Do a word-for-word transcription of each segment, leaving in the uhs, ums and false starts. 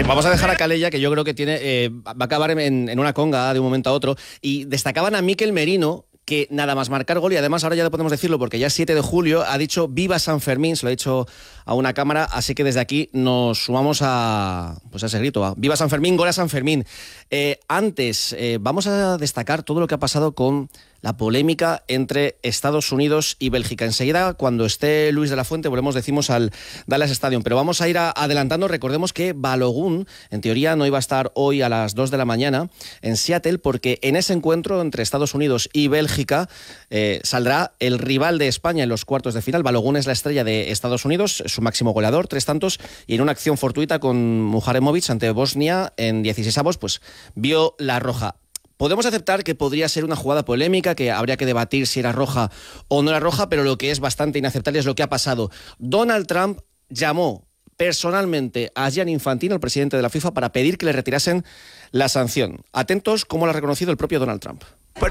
Vamos a dejar a Calella, que yo creo que tiene eh, va a acabar en, en una conga de un momento a otro. Y destacaban a Mikel Merino, que nada más marcar gol, y además ahora ya podemos decirlo porque ya es siete de julio, ha dicho viva San Fermín, se lo ha dicho a una cámara, así que desde aquí nos sumamos a, pues a ese grito, a viva San Fermín, gol a San Fermín. Eh, antes, eh, vamos a destacar todo lo que ha pasado con la polémica entre Estados Unidos y Bélgica. Enseguida, cuando esté Luis de la Fuente, volvemos, decimos, al Dallas Stadium. Pero vamos a ir a, adelantando. Recordemos que Balogun, en teoría, no iba a estar hoy a las dos de la mañana en Seattle, porque en ese encuentro entre Estados Unidos y Bélgica eh, saldrá el rival de España en los cuartos de final. Balogun es la estrella de Estados Unidos, su máximo goleador, tres tantos, y en una acción fortuita con Mujaremovic ante Bosnia en dieciseisavos, pues vio la roja. Podemos aceptar que podría ser una jugada polémica, que habría que debatir si era roja o no era roja, pero lo que es bastante inaceptable es lo que ha pasado. Donald Trump llamó personalmente a Gianni Infantino, el presidente de la FIFA, para pedir que le retirasen la sanción. Atentos cómo lo ha reconocido el propio Donald Trump.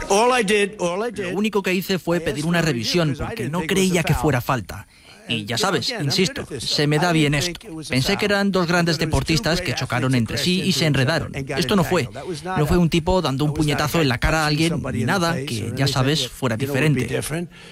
Lo único que hice fue pedir una revisión porque no creía que fuera falta. Y ya sabes, insisto, se me da bien esto. Pensé que eran dos grandes deportistas que chocaron entre sí y se enredaron. Esto no fue. No fue un tipo dando un puñetazo en la cara a alguien, ni nada que, ya sabes, fuera diferente.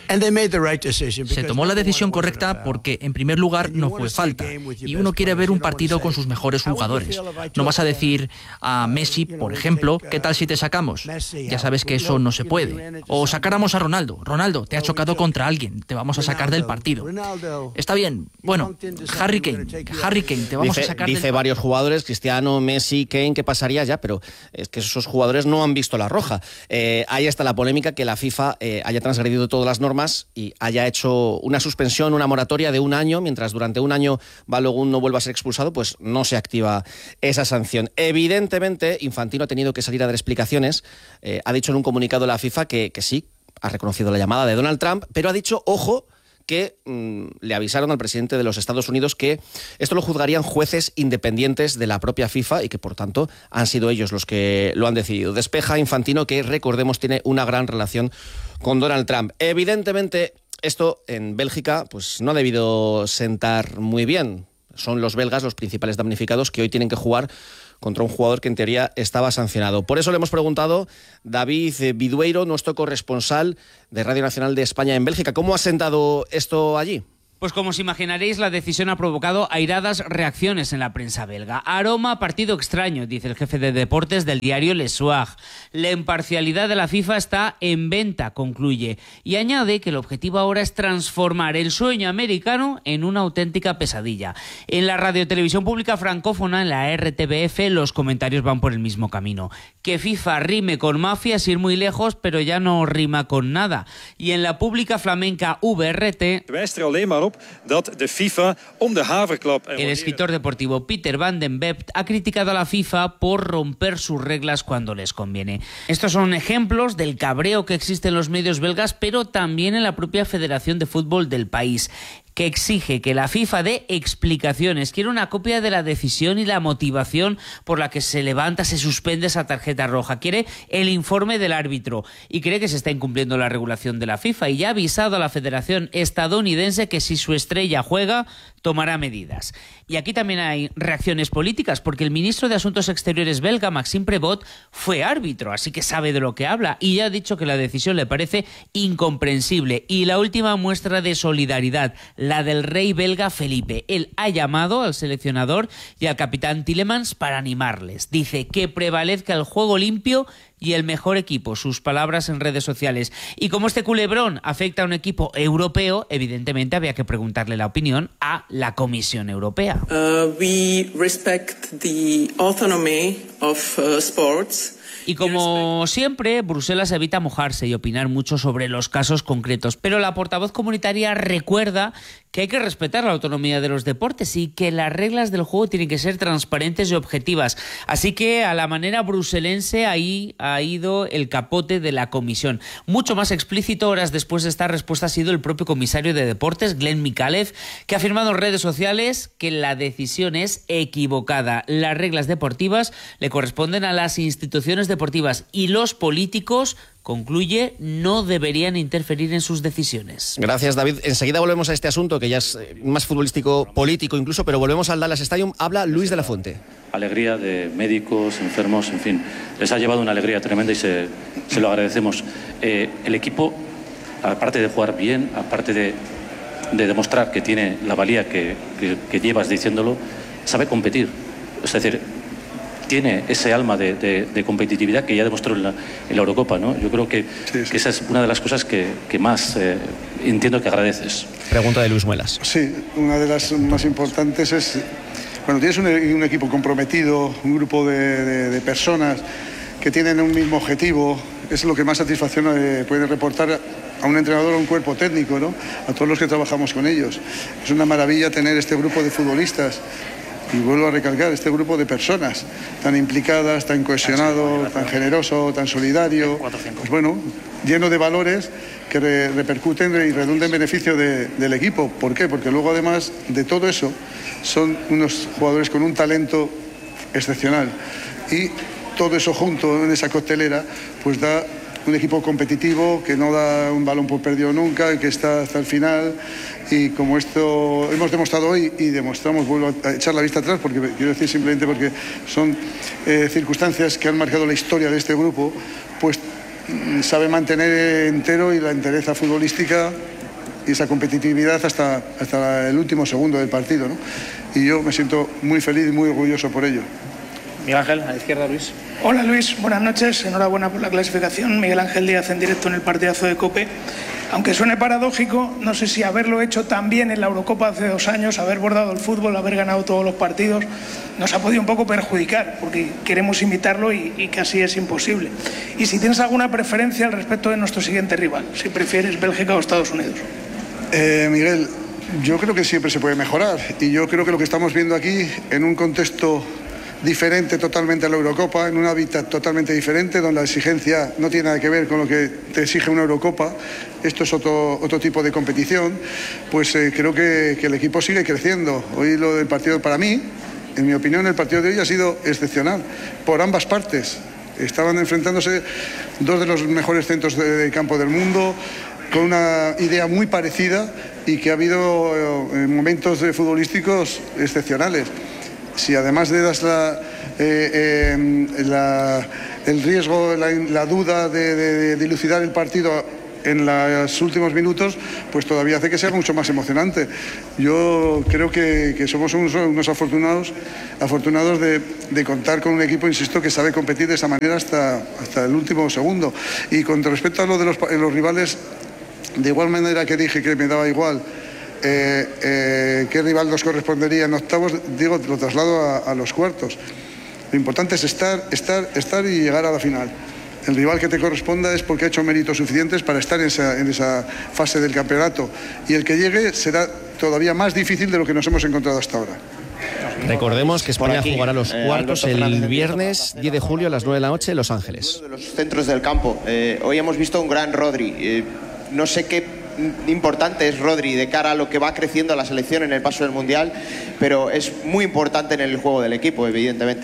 Se tomó la decisión correcta porque, en primer lugar, no fue falta. Y uno quiere ver un partido con sus mejores jugadores. No vas a decir a Messi, por ejemplo, ¿qué tal si te sacamos? Ya sabes que eso no se puede. O sacáramos a Ronaldo. Ronaldo, te ha chocado contra alguien. Te vamos a sacar del partido. Está bien. Bueno, Harry Kane, Harry Kane, te vamos dice, a sacar Dice del... varios jugadores, Cristiano, Messi, Kane, ¿qué pasaría ya? Pero es que esos jugadores no han visto la roja. Eh, ahí está la polémica, que la FIFA eh, haya transgredido todas las normas y haya hecho una suspensión, una moratoria de un año, mientras durante un año Balogun no vuelva a ser expulsado, pues no se activa esa sanción. Evidentemente, Infantino ha tenido que salir a dar explicaciones. Eh, ha dicho en un comunicado la FIFA que, que sí, ha reconocido la llamada de Donald Trump, pero ha dicho, ojo, que mmm, le avisaron al presidente de los Estados Unidos que esto lo juzgarían jueces independientes de la propia FIFA y que, por tanto, han sido ellos los que lo han decidido. Despeja Infantino, que, recordemos, tiene una gran relación con Donald Trump. Evidentemente, esto en Bélgica pues no ha debido sentar muy bien. Son los belgas los principales damnificados, que hoy tienen que jugar contra un jugador que en teoría estaba sancionado. Por eso le hemos preguntado a David Bidueiro, nuestro corresponsal de Radio Nacional de España en Bélgica. ¿Cómo ha sentado esto allí? Pues como os imaginaréis, la decisión ha provocado airadas reacciones en la prensa belga. Aroma a partido extraño, dice el jefe de deportes del diario Le Soir. La imparcialidad de la FIFA está en venta, concluye. Y añade que el objetivo ahora es transformar el sueño americano en una auténtica pesadilla. En la radiotelevisión pública francófona, en la R T B F, los comentarios van por el mismo camino. Que FIFA rime con mafia es ir muy lejos, pero ya no rima con nada. Y en la pública flamenca V R T... El escritor deportivo Peter van den Bept ha criticado a la FIFA por romper sus reglas cuando les conviene. Estos son ejemplos del cabreo que existe en los medios belgas, pero también en la propia Federación de Fútbol del país, que exige que la FIFA dé explicaciones, quiere una copia de la decisión y la motivación por la que se levanta, se suspende esa tarjeta roja, quiere el informe del árbitro y cree que se está incumpliendo la regulación de la FIFA, y ya ha avisado a la Federación estadounidense que si su estrella juega, tomará medidas. Y aquí también hay reacciones políticas, porque el ministro de Asuntos Exteriores belga, Maxime Prevot, fue árbitro, así que sabe de lo que habla, y ya ha dicho que la decisión le parece incomprensible. Y la última muestra de solidaridad, la del rey belga Felipe. Él ha llamado al seleccionador y al capitán Tielemans para animarles. Dice que prevalezca el juego limpio y el mejor equipo, sus palabras en redes sociales. Y como este culebrón afecta a un equipo europeo, evidentemente había que preguntarle la opinión a la Comisión Europea. Uh, we respect the autonomy of uh, sports. Y como siempre, Bruselas evita mojarse y opinar mucho sobre los casos concretos, pero la portavoz comunitaria recuerda que hay que respetar la autonomía de los deportes y que las reglas del juego tienen que ser transparentes y objetivas. Así que a la manera bruselense ahí ha ido el capote de la comisión. Mucho más explícito horas después de esta respuesta ha sido el propio comisario de deportes, Glenn Mikalev, que ha afirmado en redes sociales que la decisión es equivocada. Las reglas deportivas le corresponden a las instituciones deportivas y los políticos, concluye, no deberían interferir en sus decisiones. Gracias, David. Enseguida volvemos a este asunto, que ya es más futbolístico, político incluso, pero volvemos al Dallas Stadium. Habla Luis de la Fuente. alegría de médicos, enfermos, en fin. Les ha llevado una alegría tremenda y se, se lo agradecemos. Eh, el equipo, aparte de jugar bien, aparte de, de demostrar que tiene la valía que, que, que llevas diciéndolo, sabe competir. Es decir, tiene ese alma de, de, de competitividad que ya demostró en la, en la Eurocopa, ¿no? Yo creo que, sí, sí. que esa es una de las cosas que, que más eh, entiendo que agradeces. Pregunta de Luis Muelas. Sí, una de las más importantes es, cuando tienes un, un equipo comprometido, un grupo de, de, de personas que tienen un mismo objetivo, es lo que más satisfacción eh, puede reportar a un entrenador o a un cuerpo técnico, ¿no? A todos los que trabajamos con ellos. Es una maravilla tener este grupo de futbolistas. Y vuelvo a recalcar, este grupo de personas tan implicadas, tan cohesionado, tan generoso, tan solidario, pues bueno, lleno de valores que re repercuten y redunden en beneficio de, del equipo. ¿Por qué? Porque luego, además de todo eso, son unos jugadores con un talento excepcional. Y todo eso junto en esa coctelera, pues da un equipo competitivo que no da un balón por perdido nunca y que está hasta el final. Y como esto hemos demostrado hoy y demostramos, vuelvo a echar la vista atrás, porque quiero decir simplemente porque son eh, circunstancias que han marcado la historia de este grupo, pues sabe mantener entero y la entereza futbolística y esa competitividad hasta, hasta el último segundo del partido, ¿no? Y yo me siento muy feliz y muy orgulloso por ello. Miguel Ángel, a la izquierda, Luis. Hola Luis, buenas noches, enhorabuena por la clasificación. Miguel Ángel Díaz en directo en el partidazo de COPE. Aunque suene paradójico, no sé si haberlo hecho tan bien en la Eurocopa hace dos años, haber bordado el fútbol, haber ganado todos los partidos, nos ha podido un poco perjudicar, porque queremos imitarlo y, y casi es imposible. Y si tienes alguna preferencia al respecto de nuestro siguiente rival, si prefieres Bélgica o Estados Unidos. Eh, Miguel, yo creo que siempre se puede mejorar y yo creo que lo que estamos viendo aquí en un contexto diferente totalmente a la Eurocopa, en un hábitat totalmente diferente, donde la exigencia no tiene nada que ver con lo que te exige una Eurocopa, esto es otro, otro tipo de competición, pues eh, creo que, que el equipo sigue creciendo. Hoy lo del partido, para mí, en mi opinión, el partido de hoy ha sido excepcional, por ambas partes. Estaban enfrentándose dos de los mejores centros de, de campo del mundo, con una idea muy parecida y que ha habido eh, momentos de futbolísticos excepcionales. Si además le das la, eh, eh, la, el riesgo, la, la duda de, de, de dilucidar el partido en los últimos minutos, pues todavía hace que sea mucho más emocionante. Yo creo que, que somos unos, unos afortunados, afortunados de, de contar con un equipo, insisto, que sabe competir de esa manera hasta, hasta el último segundo. Y con respecto a lo de los, los rivales, de igual manera que dije que me daba igual Eh, eh, qué rival nos correspondería en octavos, digo, lo traslado a, a los cuartos. Lo importante es estar, estar, estar y llegar a la final. El rival que te corresponda es porque ha hecho méritos suficientes para estar en esa, en esa fase del campeonato, y el que llegue será todavía más difícil de lo que nos hemos encontrado hasta ahora. Recordemos que España jugará los cuartos el viernes diez de julio a las nueve de la noche en Los Ángeles. De los centros del campo. Eh, hoy hemos visto un gran Rodri. Eh, no sé qué importante es Rodri de cara a lo que va creciendo la selección en el paso del Mundial, pero es muy importante en el juego del equipo, evidentemente.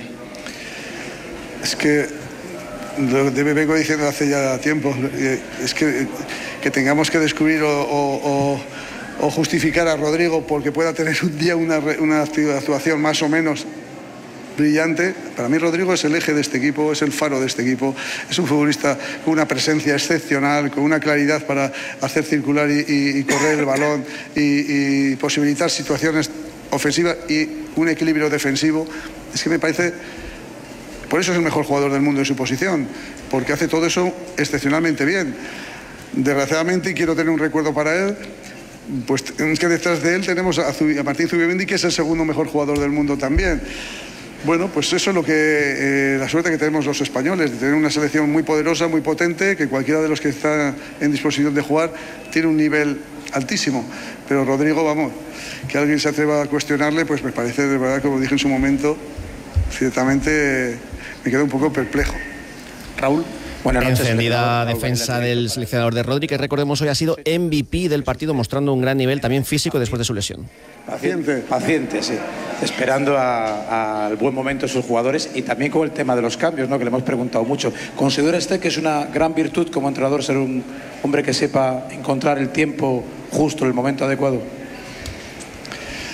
Es que lo que vengo diciendo hace ya tiempo, es que, que tengamos que descubrir o, o, o justificar a Rodrigo porque pueda tener un día una, una actuación más o menos brillante. Para mí Rodrigo es el eje de este equipo, es el faro de este equipo, es un futbolista con una presencia excepcional, con una claridad para hacer circular y, y, y correr el balón y, y posibilitar situaciones ofensivas y un equilibrio defensivo. Es que me parece, por eso es el mejor jugador del mundo en su posición, porque hace todo eso excepcionalmente bien. Desgraciadamente, y quiero tener un recuerdo para él, pues es que detrás de él tenemos a, a Martín Zubimendi, que es el segundo mejor jugador del mundo también. Bueno, pues eso es lo que eh, la suerte que tenemos los españoles, de tener una selección muy poderosa, muy potente, que cualquiera de los que está en disposición de jugar tiene un nivel altísimo. Pero Rodrigo, vamos, que alguien se atreva a cuestionarle, pues me parece, de verdad, como dije en su momento, ciertamente me quedo un poco perplejo. Raúl. Buenas noches. Encendida defensa del seleccionador de Rodri, que recordemos hoy ha sido M V P del partido, mostrando un gran nivel también físico después de su lesión. Paciente. Paciente, sí. Esperando al buen momento de sus jugadores, y también con el tema de los cambios, ¿no?, que le hemos preguntado mucho. ¿Considera usted que es una gran virtud como entrenador ser un hombre que sepa encontrar el tiempo justo, el momento adecuado?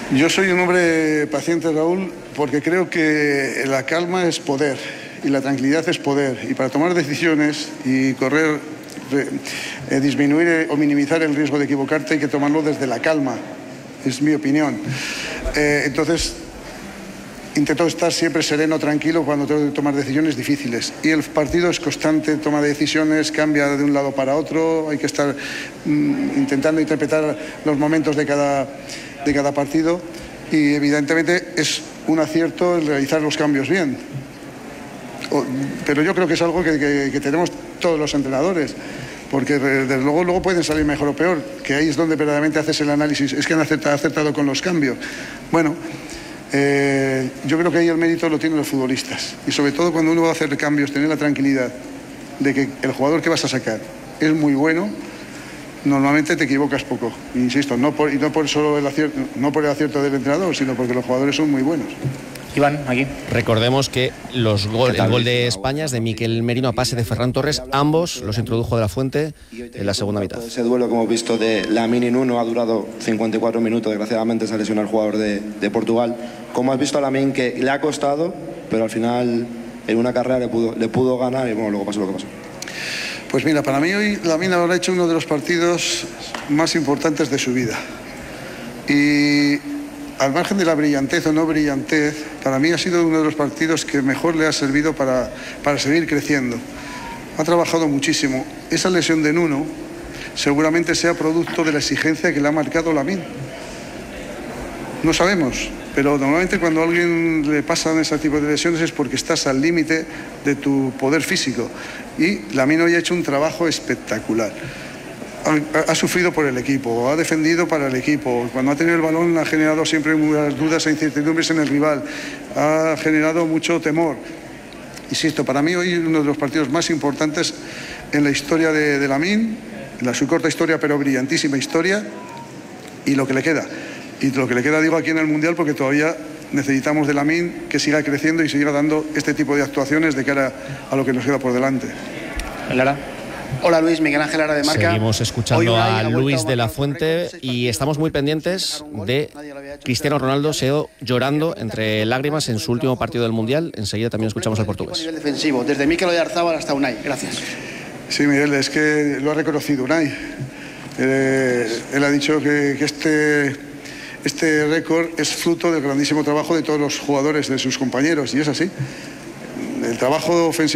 Yo soy un hombre paciente, Raúl, porque creo que la calma es poder y la tranquilidad es poder. Y para tomar decisiones y correr, eh, disminuir o minimizar el riesgo de equivocarte hay que tomarlo desde la calma. Es mi opinión. Eh, entonces, intento estar siempre sereno, tranquilo cuando tengo que tomar decisiones difíciles. Y el partido es constante, toma de decisiones, cambia de un lado para otro. Hay que estar mm, intentando interpretar los momentos de cada, de cada partido. Y evidentemente es un acierto el realizar los cambios bien. O, pero yo creo que es algo que, que, que tenemos todos los entrenadores. Porque desde luego, luego pueden salir mejor o peor, que ahí es donde verdaderamente haces el análisis. Es que han acertado, acertado con los cambios. Bueno, eh, yo creo que ahí el mérito lo tienen los futbolistas. Y sobre todo cuando uno va a hacer cambios, tener la tranquilidad de que el jugador que vas a sacar es muy bueno, normalmente te equivocas poco. Insisto, no por, y no por, solo el acierto, no por el acierto del entrenador, sino porque los jugadores son muy buenos. Iván, aquí. Recordemos que los gol, el gol de España es de Mikel Merino a pase de Ferran Torres. Ambos los introdujo De La Fuente en la segunda mitad. Ese duelo que hemos visto de Lamine y Nuno ha durado cincuenta y cuatro minutos. Desgraciadamente se lesionó el jugador de, de Portugal. ¿Cómo has visto a Lamine, que le ha costado, pero al final en una carrera le pudo, le pudo ganar y bueno, luego pasó lo que pasó? Pues mira, para mí hoy Lamine habrá hecho uno de los partidos más importantes de su vida. Y al margen de la brillantez o no brillantez, para mí ha sido uno de los partidos que mejor le ha servido para, para seguir creciendo. Ha trabajado muchísimo. Esa lesión de Nuno seguramente sea producto de la exigencia que le ha marcado Lamine. No sabemos, pero normalmente cuando a alguien le pasan ese tipo de lesiones es porque estás al límite de tu poder físico. Y Lamine hoy ha hecho un trabajo espectacular. Ha, ha sufrido por el equipo, ha defendido para el equipo. Cuando ha tenido el balón ha generado siempre muchas dudas e incertidumbres en el rival. Ha generado mucho temor. Insisto, para mí hoy uno de los partidos más importantes en la historia de, de Lamine, en la su corta historia pero brillantísima historia, y lo que le queda. Y lo que le queda digo aquí en el Mundial, porque todavía necesitamos de Lamine que siga creciendo y siga dando este tipo de actuaciones de cara a lo que nos queda por delante. Lara. Hola Luis, Miguel Ángel Lara de Marca. Seguimos escuchando a Luis de la Fuente y estamos muy pendientes de Cristiano Ronaldo, se ha llorando entre lágrimas en su último partido del Mundial. Enseguida también escuchamos al portugués. A nivel defensivo, desde Mikel Oyarzabal hasta Unai. Gracias. Sí, Miguel, es que lo ha reconocido Unai. Eh, él ha dicho que, que este, este récord es fruto del grandísimo trabajo de todos los jugadores, de sus compañeros, y es así. El trabajo ofensivo